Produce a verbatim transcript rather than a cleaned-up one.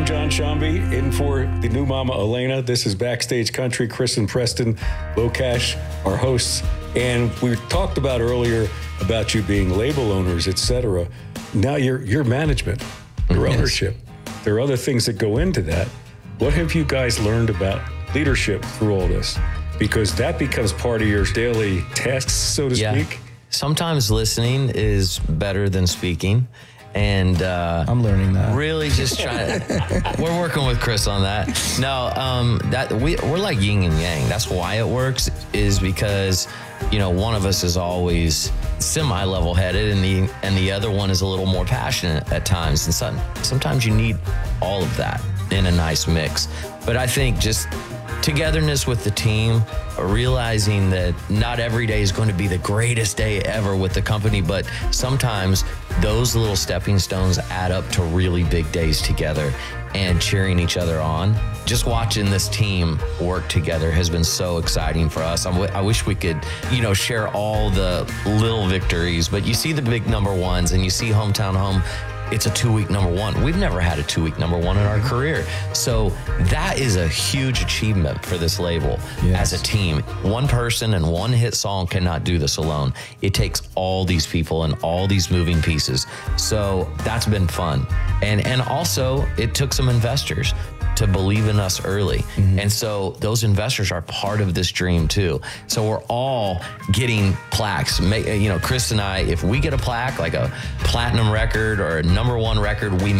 John Shambi, in for the new mama, Elena. This is Backstage Country. Chris and Preston Locash, our hosts. And we talked about earlier about you being label owners, et cetera. Now you're, you're management, your Yes. ownership. There are other things that go into that. What have you guys learned about leadership through all this? Because that becomes part of your daily tasks, so to Yeah. speak. Sometimes listening is better than speaking. And uh, I'm learning that. really just trying to, we're working with Chris on that. No, um, that we, we're like yin and yang. That's why it works, is because, you know, one of us is always semi-level headed and the and the other one is a little more passionate at times. And some, sometimes you need all of that in a nice mix. But I think just togetherness with the team, realizing that not every day is going to be the greatest day ever with the company, but sometimes those little stepping stones add up to really big days together, and cheering each other on. Just watching this team work together has been so exciting for us. I, w- I wish we could, you know, share all the little victories, but you see the big number ones and you see Hometown Home. It's a two-week number one. We've never had a two-week number one in our career. So that is a huge achievement for this label. Yes. As a team. One person and one hit song cannot do this alone. It takes all these people and all these moving pieces. So that's been fun. And and also, it took some investors to believe in us early. Mm-hmm. And so those investors are part of this dream too. So we're all getting plaques. You know, Chris and I, if we get a plaque, like a platinum record or a number one record, we